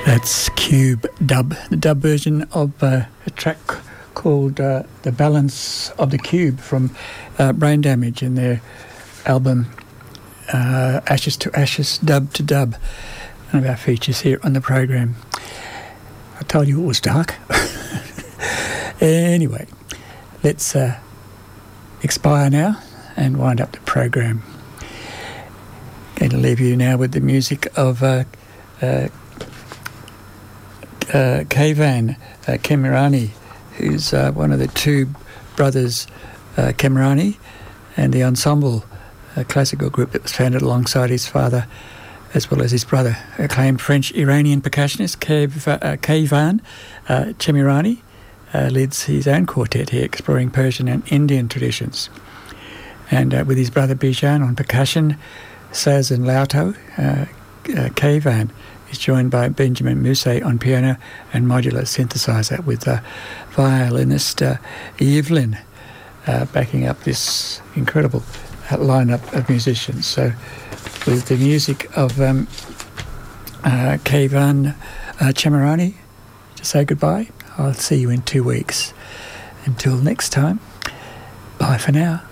That's Cube Dub, the dub version of a track called The Balance of the Cube from Brain Damage in their album Ashes to Ashes, Dub to Dub, one of our features here on the program. I told you it was dark. Anyway, let's expire now and wind up the program. Going to leave you now with the music of Keivan Kemirani, who's one of the two brothers, Kemirani, and the ensemble, a classical group that was founded alongside his father as well as his brother. Acclaimed French-Iranian percussionist Keivan Kemirani leads his own quartet here, exploring Persian and Indian traditions. And with his brother Bijan on percussion, saz and lauto, Keivan is joined by Benjamin Musset on piano and modular synthesizer, with violinist Yvelin backing up this incredible lineup of musicians. So with the music of Keivan Kemirani, to say goodbye. I'll see you in 2 weeks. Until next time, bye for now.